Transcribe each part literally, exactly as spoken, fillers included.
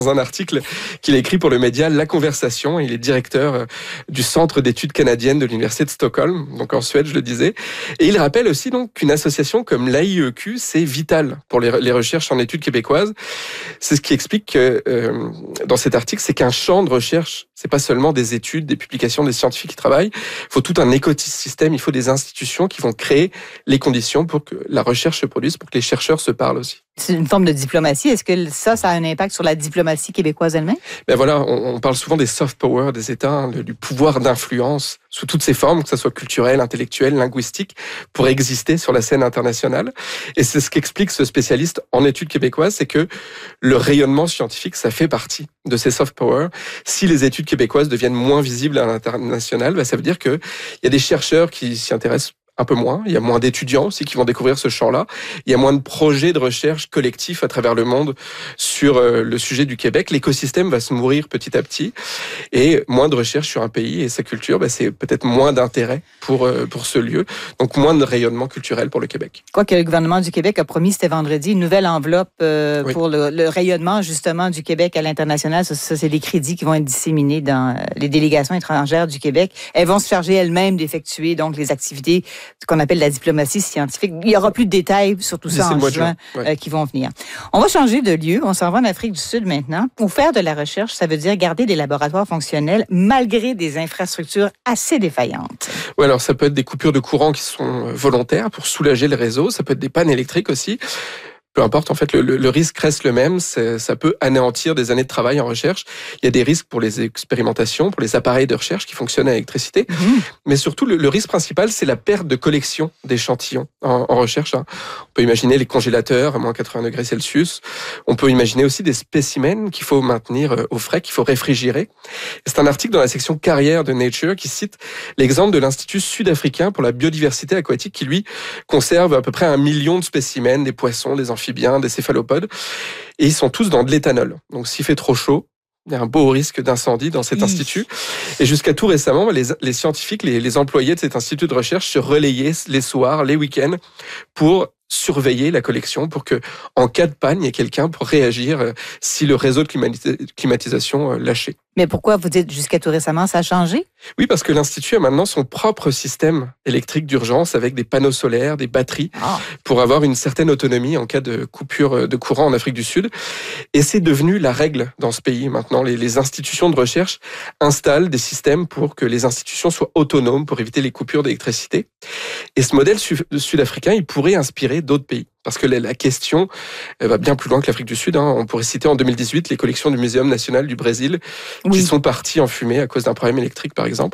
Dans un article qu'il a écrit pour le média La Conversation, il est directeur du Centre d'études canadiennes de l'Université de Stockholm, donc en Suède, je le disais. Et il rappelle aussi donc qu'une association comme l'A I E Q, c'est vital pour les, les recherches en études québécoises. C'est ce qui explique que, euh, dans cet article, c'est qu'un champ de recherche, c'est pas seulement des études, des publications, des scientifiques qui travaillent. Il faut tout un écosystème, il faut des institutions qui vont créer les conditions pour que la recherche se produise, pour que les chercheurs se parlent aussi. C'est une forme de diplomatie. Est-ce que ça, ça a un impact sur la diplomatie québécoise elle-même? Ben voilà, on, on parle souvent des soft power des États, hein, du pouvoir d'influence sous toutes ses formes, que ce soit culturel, intellectuel, linguistique, pour exister sur la scène internationale. Et c'est ce qu'explique ce spécialiste en études québécoises, c'est que le rayonnement scientifique, ça fait partie de ces soft power. Si les études québécoises deviennent moins visibles à l'international, ben ça veut dire qu'il y a des chercheurs qui s'y intéressent un peu moins, il y a moins d'étudiants aussi qui vont découvrir ce champ-là, il y a moins de projets de recherche collectifs à travers le monde sur le sujet du Québec, l'écosystème va se mourir petit à petit, et moins de recherche sur un pays et sa culture, ben c'est peut-être moins d'intérêt pour, pour ce lieu, donc moins de rayonnement culturel pour le Québec. Quoi que le gouvernement du Québec a promis, c'était vendredi, une nouvelle enveloppe euh, oui. pour le, le rayonnement justement du Québec à l'international, ça, ça c'est des crédits qui vont être disséminés dans les délégations étrangères du Québec, elles vont se charger elles-mêmes d'effectuer donc les activités ce qu'on appelle la diplomatie scientifique. Il y aura plus de détails sur tout ça en juin, juin ouais. euh, qui vont venir. On va changer de lieu. On s'en va en Afrique du Sud maintenant. Pour faire de la recherche, ça veut dire garder des laboratoires fonctionnels malgré des infrastructures assez défaillantes. Oui, alors ça peut être des coupures de courant qui sont volontaires pour soulager le réseau. Ça peut être des pannes électriques aussi. Peu importe, en fait, le, le risque reste le même. Ça peut anéantir des années de travail en recherche. Il y a des risques pour les expérimentations, pour les appareils de recherche qui fonctionnent à l'électricité. Mmh. Mais surtout, le, le risque principal, c'est la perte de collection d'échantillons en, en recherche. Hein. On peut imaginer les congélateurs à moins quatre-vingts degrés Celsius. On peut imaginer aussi des spécimens qu'il faut maintenir au frais, qu'il faut réfrigérer. C'est un article dans la section carrière de Nature qui cite l'exemple de l'Institut sud-africain pour la biodiversité aquatique qui, lui, conserve à peu près un million de spécimens, des poissons, des amphibiens, des céphalopodes, et ils sont tous dans de l'éthanol. Donc s'il fait trop chaud, il y a un beau risque d'incendie dans cet institut. Et jusqu'à tout récemment, les, les scientifiques, les, les employés de cet institut de recherche se relayaient les soirs, les week-ends, pour surveiller la collection pour que, en cas de panne, il y ait quelqu'un pour réagir si le réseau de climatisation lâchait. Mais pourquoi vous dites jusqu'à tout récemment, ça a changé? Oui, parce que l'Institut a maintenant son propre système électrique d'urgence avec des panneaux solaires, des batteries, oh. pour avoir une certaine autonomie en cas de coupure de courant en Afrique du Sud. Et c'est devenu la règle dans ce pays maintenant. Les, les institutions de recherche installent des systèmes pour que les institutions soient autonomes pour éviter les coupures d'électricité. Et ce modèle sud-africain, il pourrait inspirer d'autres pays. Parce que la question va bien plus loin que l'Afrique du Sud. Hein. On pourrait citer en deux mille dix-huit les collections du Muséum national du Brésil oui. qui sont parties en fumée à cause d'un problème électrique, par exemple.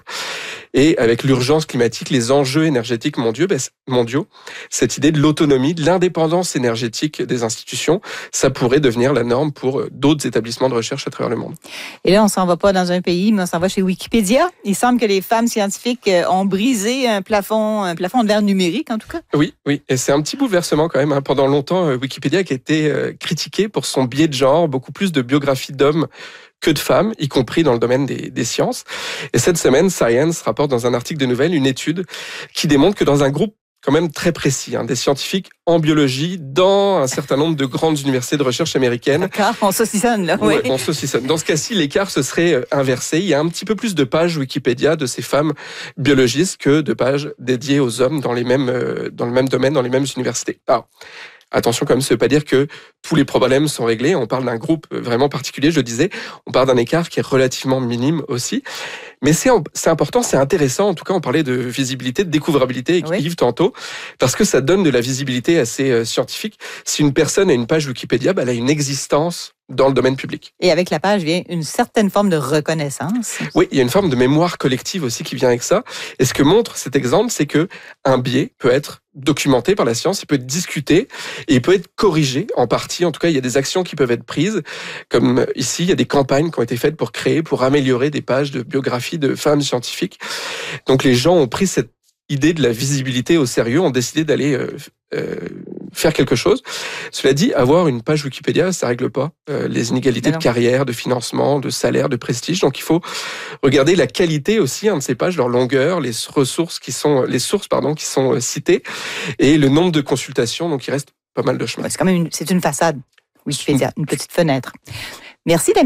Et avec l'urgence climatique, les enjeux énergétiques mondiaux, ben, mondiaux, cette idée de l'autonomie, de l'indépendance énergétique des institutions, ça pourrait devenir la norme pour d'autres établissements de recherche à travers le monde. Et là, on s'en va pas dans un pays, mais on s'en va chez Wikipédia. Il semble que les femmes scientifiques ont brisé un plafond, un plafond de verre numérique, en tout cas. Oui, oui. Et c'est un petit bouleversement quand même. Pendant longtemps, Wikipédia a été critiqué pour son biais de genre, beaucoup plus de biographies d'hommes que de femmes, y compris dans le domaine des, des sciences. Et cette semaine, Science rapporte dans un article de nouvelles une étude qui démontre que dans un groupe quand même très précis, hein, des scientifiques en biologie dans un certain nombre de grandes universités de recherche américaines. D'accord, on saucissonne là, oui. Ouais, on saucissonne. Dans ce cas-ci, l'écart se serait inversé. Il y a un petit peu plus de pages Wikipédia de ces femmes biologistes que de pages dédiées aux hommes dans les mêmes, dans le même domaine, dans les mêmes universités. Alors, attention quand même, ça ne veut pas dire que tous les problèmes sont réglés. On parle d'un groupe vraiment particulier, je le disais. On parle d'un écart qui est relativement minime aussi. Mais c'est, c'est important, c'est intéressant. En tout cas, on parlait de visibilité, de découvrabilité avec oui. Yves tantôt, parce que ça donne de la visibilité assez euh, scientifique. Si une personne a une page Wikipédia, bah, elle a une existence dans le domaine public. Et avec la page vient une certaine forme de reconnaissance. Oui, il y a une forme de mémoire collective aussi qui vient avec ça. Et ce que montre cet exemple, c'est que un biais peut être documenté par la science, il peut être discuté et il peut être corrigé en partie. En tout cas, il y a des actions qui peuvent être prises. Comme ici, il y a des campagnes qui ont été faites pour créer, pour améliorer des pages de biographie de femmes scientifiques. Donc les gens ont pris cette idée de la visibilité au sérieux, ont décidé d'aller euh, euh, faire quelque chose. Cela dit, avoir une page Wikipédia, ça règle pas euh, les inégalités de carrière, de financement, de salaire, de prestige. Donc il faut regarder la qualité aussi hein, de ces pages, leur longueur, les ressources qui sont, les sources pardon qui sont euh, citées et le nombre de consultations. Donc il reste pas mal de chemin. C'est quand même une, c'est une façade Wikipédia, une petite fenêtre. Merci, Damien.